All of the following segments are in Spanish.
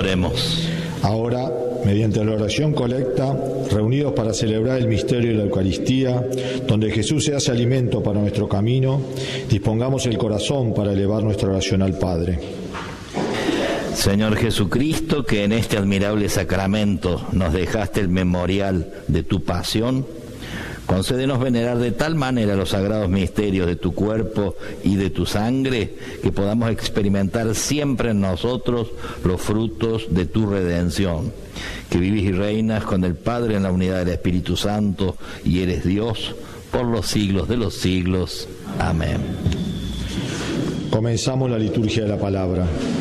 Oremos. Ahora, mediante la oración colecta, reunidos para celebrar el misterio de la Eucaristía, donde Jesús se hace alimento para nuestro camino, dispongamos el corazón para elevar nuestra oración al Padre. Señor Jesucristo, que en este admirable sacramento nos dejaste el memorial de tu pasión, concédenos venerar de tal manera los sagrados misterios de tu cuerpo y de tu sangre, que podamos experimentar siempre en nosotros los frutos de tu redención, que vivís y reinas con el Padre en la unidad del Espíritu Santo y eres Dios por los siglos de los siglos. Amén. Comenzamos la liturgia de la palabra.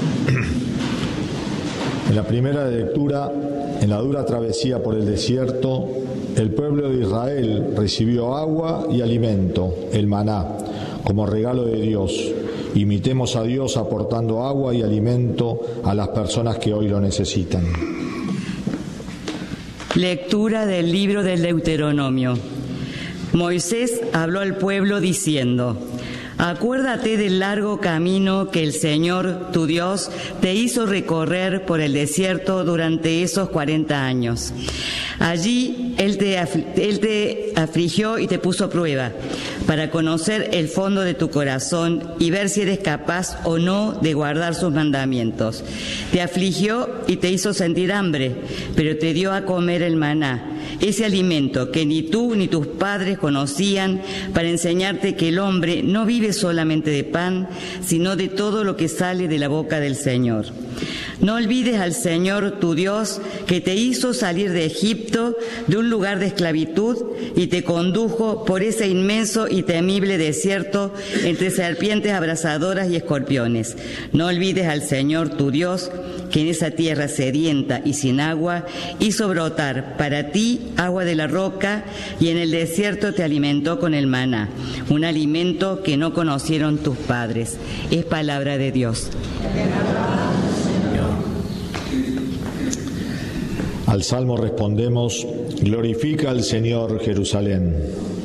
En la primera lectura, en la dura travesía por el desierto, el pueblo de Israel recibió agua y alimento, el maná, como regalo de Dios. Imitemos a Dios aportando agua y alimento a las personas que hoy lo necesitan. Lectura del libro del Deuteronomio. Moisés habló al pueblo diciendo: acuérdate del largo camino que el Señor, tu Dios, te hizo recorrer por el desierto durante esos 40 años. Allí Él te afligió y te puso a prueba, para conocer el fondo de tu corazón y ver si eres capaz o no de guardar sus mandamientos. Te afligió y te hizo sentir hambre, pero te dio a comer el maná, ese alimento que ni tú ni tus padres conocían, para enseñarte que el hombre no vive solamente de pan, sino de todo lo que sale de la boca del Señor. No olvides al Señor tu Dios, que te hizo salir de Egipto, de un lugar de esclavitud, y te condujo por ese inmenso y temible desierto entre serpientes abrasadoras y escorpiones. No olvides al Señor tu Dios, que en esa tierra sedienta y sin agua hizo brotar para ti agua de la roca, y en el desierto te alimentó con el maná, un alimento que no conocieron tus padres. Es palabra de Dios. Al salmo respondemos: glorifica al Señor Jerusalén.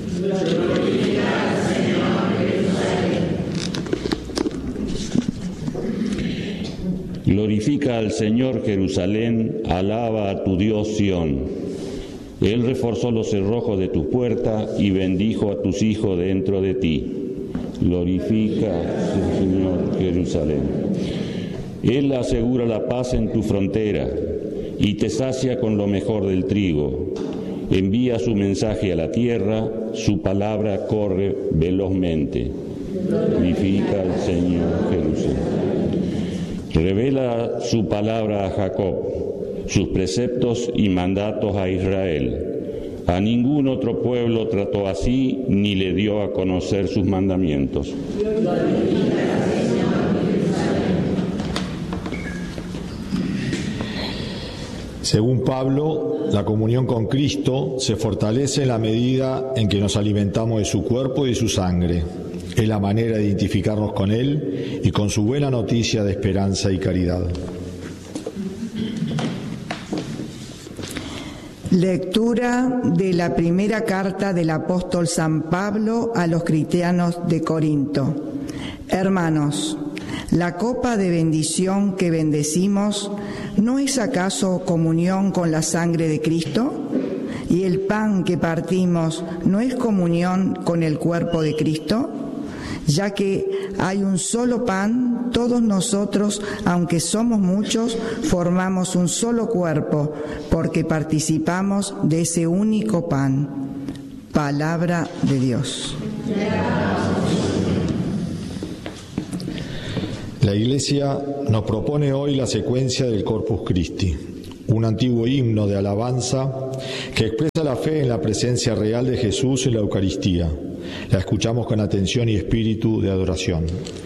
Glorifica al Señor Jerusalén, alaba a tu Dios Sión. Él reforzó los cerrojos de tu puerta y bendijo a tus hijos dentro de ti. Glorifica al Señor Jerusalén. Él asegura la paz en tu frontera y te sacia con lo mejor del trigo. Envía su mensaje a la tierra, su palabra corre velozmente. Glorifica al Señor Jerusalén. Revela su palabra a Jacob, sus preceptos y mandatos a Israel. A ningún otro pueblo trató así, ni le dio a conocer sus mandamientos. Según Pablo, la comunión con Cristo se fortalece en la medida en que nos alimentamos de su cuerpo y de su sangre. Es la manera de identificarnos con Él y con su buena noticia de esperanza y caridad. Lectura de la primera carta del apóstol San Pablo a los cristianos de Corinto. Hermanos, la copa de bendición que bendecimos, ¿no es acaso comunión con la sangre de Cristo? ¿Y el pan que partimos no es comunión con el cuerpo de Cristo? Ya que hay un solo pan, todos nosotros, aunque somos muchos, formamos un solo cuerpo, porque participamos de ese único pan. Palabra de Dios. La Iglesia nos propone hoy la secuencia del Corpus Christi, un antiguo himno de alabanza que expresa la fe en la presencia real de Jesús en la Eucaristía. La escuchamos con atención y espíritu de adoración.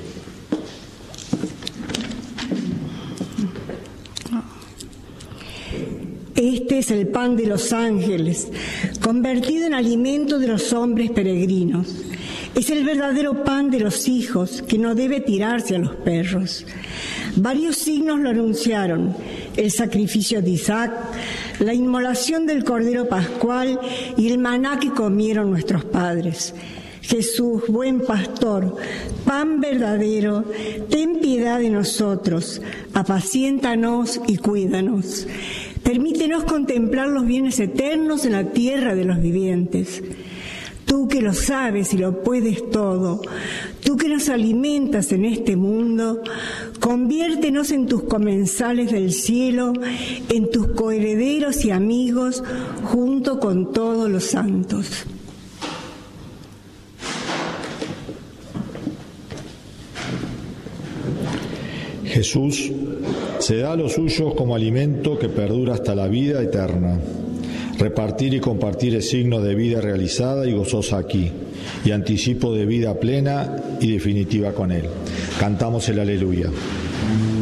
Este es el pan de los ángeles, convertido en alimento de los hombres peregrinos. Es el verdadero pan de los hijos, que no debe tirarse a los perros. Varios signos lo anunciaron: el sacrificio de Isaac, la inmolación del Cordero Pascual y el maná que comieron nuestros padres. Jesús, buen pastor, pan verdadero, ten piedad de nosotros, apaciéntanos y cuídanos. Permítenos contemplar los bienes eternos en la tierra de los vivientes. Tú que lo sabes y lo puedes todo, tú que nos alimentas en este mundo, conviértenos en tus comensales del cielo, en tus coherederos y amigos, junto con todos los santos. Jesús se da a los suyos como alimento que perdura hasta la vida eterna. Repartir y compartir es signo de vida realizada y gozosa aquí, y anticipo de vida plena y definitiva con Él. Cantamos el Aleluya.